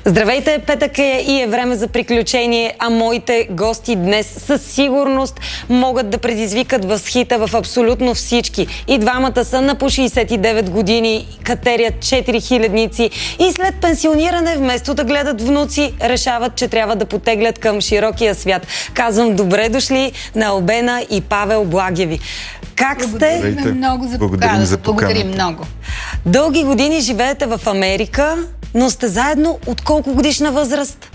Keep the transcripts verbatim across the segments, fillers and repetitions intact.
Здравейте, петък е и е време за приключение, а моите гости днес със сигурност могат да предизвикат възхита в абсолютно всички. И двамата са на по шейсет и девет години, катерят четири хилядници и след пенсиониране, вместо да гледат внуци, решават, че трябва да потеглят към широкия свят. Казвам добре дошли на Албена и Павел Благеви. Как сте? Благодарим много за Благодарим за поканата. Благодарим много. Дълги години живеете в Америка, но сте заедно от колко годишна възраст?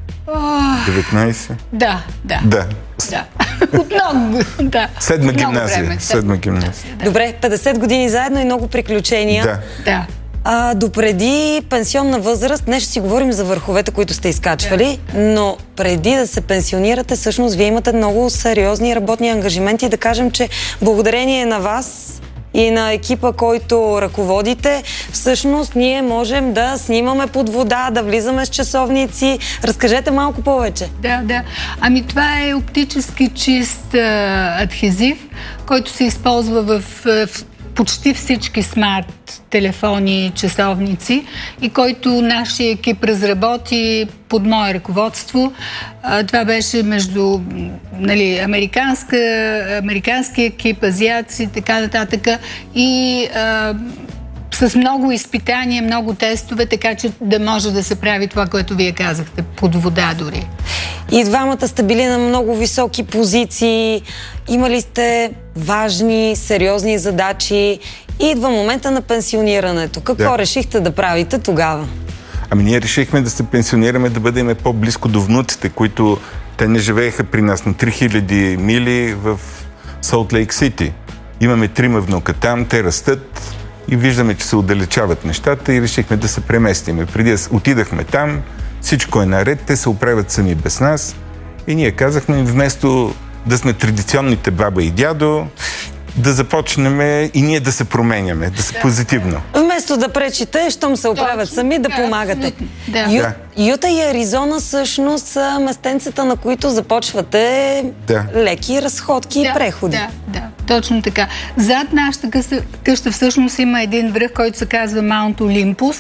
деветнайсет. Да, да. Да. Да. От много, да. Седма Много гимназия. време. Седма гимназия. Да. Добре, петдесет години заедно и много приключения. Да. Да. А, допреди пенсионна възраст, днес ще си говорим за върховете, които сте изкачвали, но преди да се пенсионирате, всъщност вие имате много сериозни работни ангажименти. Да кажем, че благодарение на вас и на екипа, който ръководите, всъщност ние можем да снимаме под вода, да влизаме с часовници. Разкажете малко повече. Да, да. Ами това е оптически чист а, адхезив, който се използва в, в почти всички смарт телефони, часовници и който нашия екип разработи под мое ръководство. А, това беше между нали, американска, американски екип, азиатци, така нататък и а, с много изпитания, много тестове, така че да може да се прави това, което вие казахте, под вода дори. И двамата сте били на много високи позиции, имали сте важни, сериозни задачи и идва момента на пенсионирането. Какво Да. решихте да правите тогава? Ами ние решихме да се пенсионираме, да бъдем по-близко до внуците, които те не живееха при нас на три хиляди мили в Солт Лейк Сити. Имаме трима внука там, те растат и виждаме, че се отдалечават нещата и решихме да се преместиме. Преди да отидахме там, всичко е наред, те се оправят сами без нас и ние казахме, вместо да сме традиционните баба и дядо, да започнем и ние да се променяме, да се позитивно. Вместо да пречите, щом се оправят Точно, сами, да да, помагате. да. Ю, Да. Юта и Аризона всъщност са местенцата, на които започвате Да. леки разходки Да, и преходи. Да, да, точно така. Зад нашата къща, къща всъщност има един връх, който се казва Маунт Олимпус.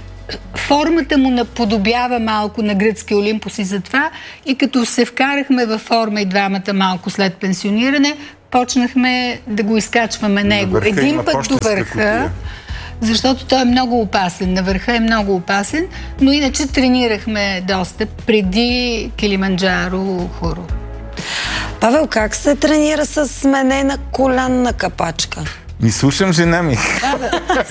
Формата му наподобява малко на гръцки Олимпус и затова и като се вкарахме във форма и двамата малко след пенсиониране, почнахме да го изкачваме него. върха Един има път до пощенска върха, кутия. защото той е много опасен. На върха е много опасен, но иначе тренирахме доста преди Килиманджаро, Хуру. Павел, как се тренира с сменена колянна капачка? Ми слушам жена ми.